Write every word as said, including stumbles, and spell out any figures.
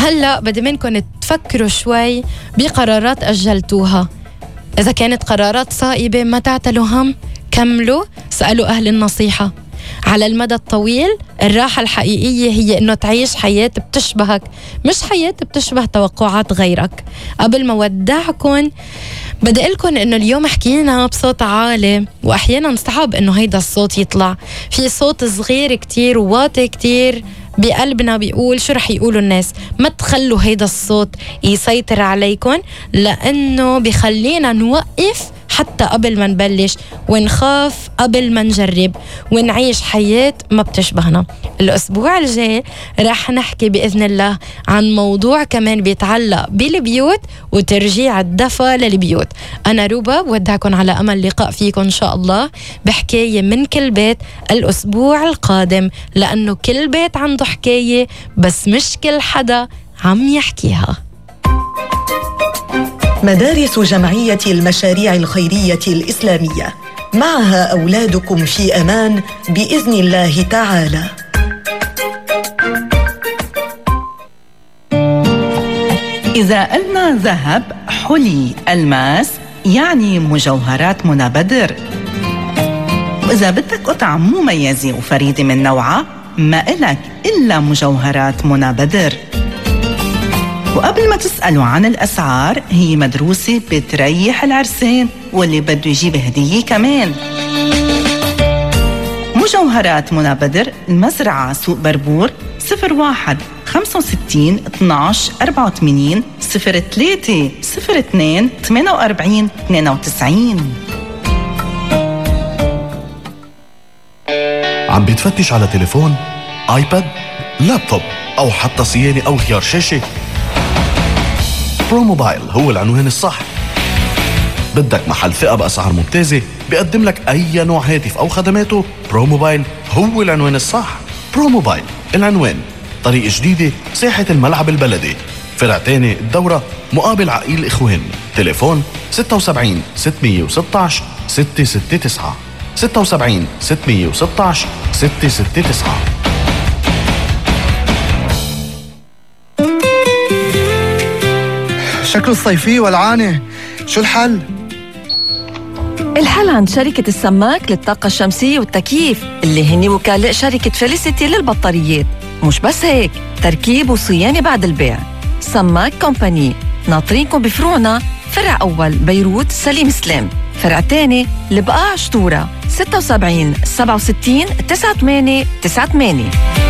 هلأ بدي منكم تفكروا شوي بقرارات أجلتوها. إذا كانت قرارات صائبة ما تعتلوا هم، كملوا، سألوا أهل النصيحة. على المدى الطويل الراحة الحقيقية هي إنه تعيش حياة بتشبهك، مش حياة بتشبه توقعات غيرك. قبل ما ودعكم بدي أقولكم إنه اليوم حكينا بصوت عالي، وأحيانا صعب إنه هيدا الصوت يطلع. في صوت صغير كتير وواطي كتير بقلبنا بيقول شو رح يقولوا الناس. ما تخلوا هيدا الصوت يسيطر عليكم، لأنه بيخلينا نوقف حتى قبل ما نبلش، ونخاف قبل ما نجرب، ونعيش حياة ما بتشبهنا. الأسبوع الجاي رح نحكي بإذن الله عن موضوع كمان بيتعلق بالبيوت وترجيع الدفى للبيوت. أنا روبا بودعكم على أمل لقاء فيكم إن شاء الله بحكاية من كل بيت الأسبوع القادم، لأنه كل بيت عنده حكاية، بس مش كل حدا عم يحكيها. مدارس جمعية المشاريع الخيرية الإسلامية، معها أولادكم في أمان بإذن الله تعالى. إذا قلنا ذهب، حلي، ألماس، يعني مجوهرات منى بدر. وإذا بدك قطعة مميزة وفريدة من نوعها، ما إلك إلا مجوهرات منى بدر. وقبل ما تسألوا عن الأسعار، هي مدروسة بتريح العرسين واللي بده يجيب هدية كمان. مجوهرات منى بدر، المزرعة سوق بربور، صفر واحد خمسة وستين اثناش أربعة وثمانين صفر ثلاثة صفر اثنين ثمانية وأربعين اثنين وتسعين. عم بتفتش على تليفون، آيباد، لابتوب أو حتى صيانة أو غيار شاشة؟ بروموبايل هو العنوان الصح. بدك محل ثقة بأسعار ممتازة بيقدم لك أي نوع هاتف أو خدماته؟ بروموبايل هو العنوان الصح. بروموبايل العنوان، طريق جديدة، ساحة الملعب البلدي، فرع تاني الدورة، مقابل عقيل الإخوان. تليفون ستة وسبعين ستمية وستاش ستة ستة تسعة ستة وسبعين ستمية وستاش ستة ستة تسعة. شكله الصيفي والعانة، شو الحل؟ الحل عند شركة السماك للطاقة الشمسية والتكييف، اللي هني وكلاء شركة فيليسيتي للبطاريات. مش بس هيك، تركيب وصيانة بعد البيع. سماك كومباني، ناطرينكم بفروعنا، فرع أول بيروت سليم سلام، فرع تاني البقاع شطورة ستة وسبعين سبعة وستين تسعة ثمانية تسعة ثمانية.